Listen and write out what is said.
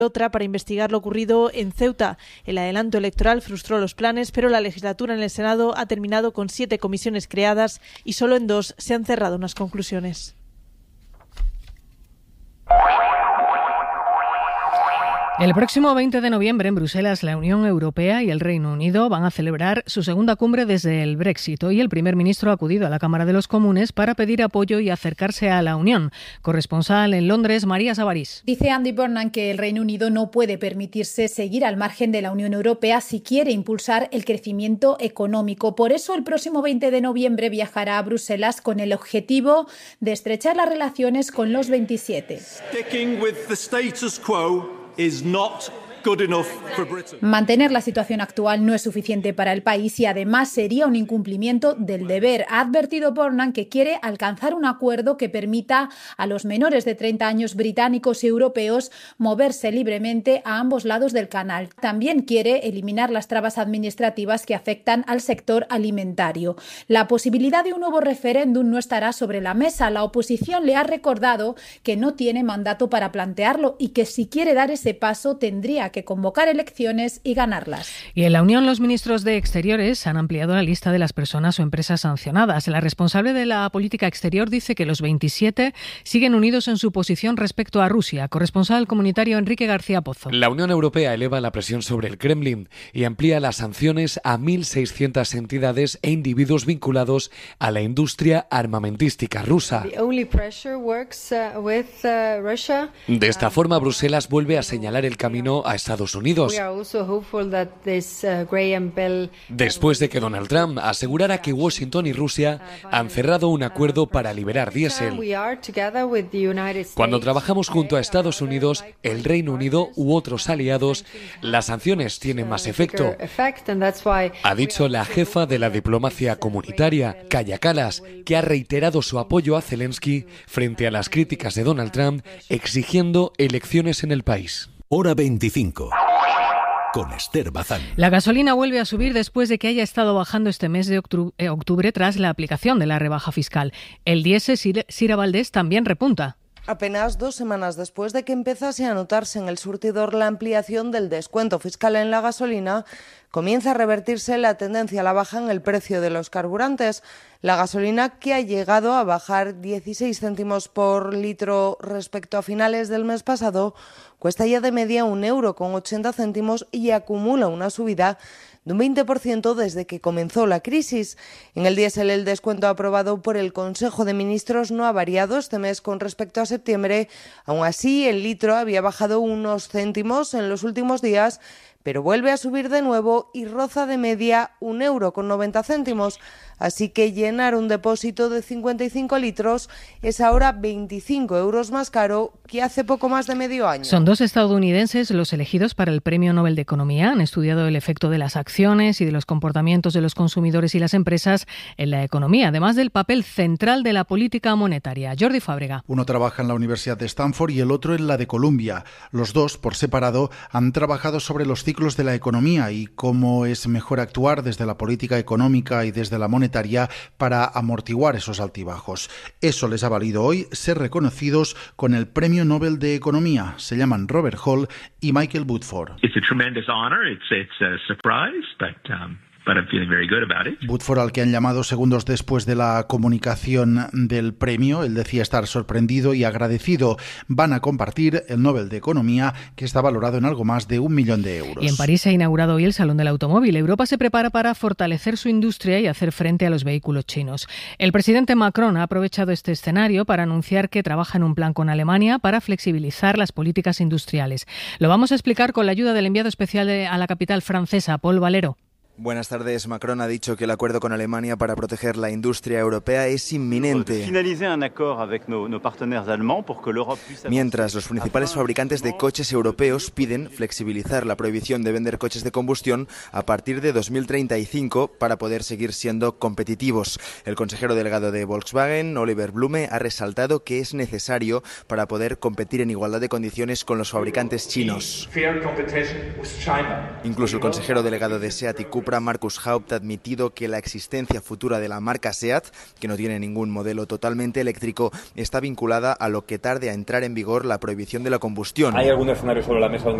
otra para investigar lo ocurrido en Ceuta. El adelanto electoral frustró los planes, pero la legislatura en el Senado ha terminado con 7 comisiones creadas y solo en 2 se han cerrado unas conclusiones. El próximo 20 de noviembre en Bruselas, la Unión Europea y el Reino Unido van a celebrar su segunda cumbre desde el Brexit. Hoy el primer ministro ha acudido a la Cámara de los Comunes para pedir apoyo y acercarse a la Unión. Corresponsal en Londres, María Sabarís. Dice Andy Burnham que el Reino Unido no puede permitirse seguir al margen de la Unión Europea si quiere impulsar el crecimiento económico. Por eso el próximo 20 de noviembre viajará a Bruselas con el objetivo de estrechar las relaciones con los 27. Mantener la situación actual no es suficiente para el país y además sería un incumplimiento del deber. Ha advertido Burnham que quiere alcanzar un acuerdo que permita a los menores de 30 años británicos y europeos moverse libremente a ambos lados del canal. También quiere eliminar las trabas administrativas que afectan al sector alimentario. La posibilidad de un nuevo referéndum no estará sobre la mesa. La oposición le ha recordado que no tiene mandato para plantearlo y que si quiere dar ese paso tendría que convocar elecciones y ganarlas. Y en la Unión, los ministros de Exteriores han ampliado la lista de las personas o empresas sancionadas. La responsable de la política exterior dice que los 27 siguen unidos en su posición respecto a Rusia. Corresponsal comunitario Enrique García Pozo. La Unión Europea eleva la presión sobre el Kremlin y amplía las sanciones a 1.600 entidades e individuos vinculados a la industria armamentística rusa. De esta forma, Bruselas vuelve a señalar el camino a Estados Unidos. Después de que Donald Trump asegurara que Washington y Rusia han cerrado un acuerdo para liberar diésel. Cuando trabajamos junto a Estados Unidos, el Reino Unido u otros aliados, las sanciones tienen más efecto, ha dicho la jefa de la diplomacia comunitaria, Kaja Kallas, que ha reiterado su apoyo a Zelensky frente a las críticas de Donald Trump, exigiendo elecciones en el país. Hora 25. Con Esther Bazán. La gasolina vuelve a subir después de que haya estado bajando este mes de octubre tras la aplicación de la rebaja fiscal. El diésel, Sira Valdés, también repunta. Apenas 2 semanas después de que empezase a notarse en el surtidor la ampliación del descuento fiscal en la gasolina, comienza a revertirse la tendencia a la baja en el precio de los carburantes. La gasolina, que ha llegado a bajar 16 céntimos por litro respecto a finales del mes pasado, cuesta ya de media €1,80 y acumula una subida de un 20% desde que comenzó la crisis. En el diésel, el descuento aprobado por el Consejo de Ministros no ha variado este mes con respecto a septiembre. Aún así, el litro había bajado unos céntimos en los últimos días, pero vuelve a subir de nuevo y roza de media €1,90. Así que llenar un depósito de 55 litros es ahora 25 euros más caro que hace poco más de medio año. Son 2 estadounidenses los elegidos para el Premio Nobel de Economía. Han estudiado el efecto de las acciones y de los comportamientos de los consumidores y las empresas en la economía, además del papel central de la política monetaria. Jordi Fábrega. Uno trabaja en la Universidad de Stanford y el otro en la de Columbia. Los dos, por separado, han trabajado sobre los ciclos de la economía y cómo es mejor actuar desde la política económica y desde la monetaria para amortiguar esos altibajos. Eso les ha valido hoy ser reconocidos con el Premio Nobel de Economía. Se llaman Robert Hall y Michael Woodford. It's a tremendous honor. It's a surprise, but I'm feeling very good about it. Woodford, al que han llamado segundos después de la comunicación del premio, él decía estar sorprendido y agradecido. Van a compartir el Nobel de Economía, que está valorado en algo más de €1 millón. Y en París se ha inaugurado hoy el Salón del Automóvil. Europa se prepara para fortalecer su industria y hacer frente a los vehículos chinos. El presidente Macron ha aprovechado este escenario para anunciar que trabaja en un plan con Alemania para flexibilizar las políticas industriales. Lo vamos a explicar con la ayuda del enviado especial a la capital francesa, Paul Valero. Buenas tardes. Macron ha dicho que el acuerdo con Alemania para proteger la industria europea es inminente. Mientras los principales fabricantes de coches europeos piden flexibilizar la prohibición de vender coches de combustión a partir de 2035 para poder seguir siendo competitivos. El consejero delegado de Volkswagen, Oliver Blume, ha resaltado que es necesario para poder competir en igualdad de condiciones con los fabricantes chinos. Incluso el consejero delegado de SEAT y Cupra Cupra, Markus Haupt, ha admitido que la existencia futura de la marca SEAT, que no tiene ningún modelo totalmente eléctrico, está vinculada a lo que tarde a entrar en vigor la prohibición de la combustión. ¿Hay algún escenario sobre la mesa donde